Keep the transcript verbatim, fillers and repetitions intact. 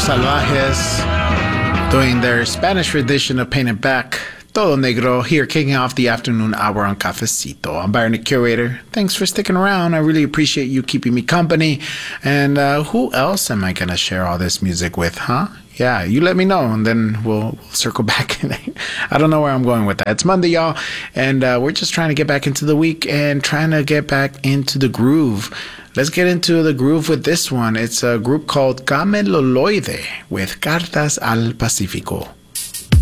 Salvajes doing their Spanish rendition of Painted Back, Todo Negro, here kicking off the afternoon hour on Cafecito. I'm Byron the Curator. Thanks for sticking around. I really appreciate you keeping me company. And uh, who else am I going to share all this music with, huh? Yeah, you let me know, and then we'll, we'll circle back. I don't know where I'm going with that. It's Monday, y'all, and uh, we're just trying to get back into the week and trying to get back into the groove. Let's get into the groove with this one. It's a group called Cameloloide with Cartas al Pacífico.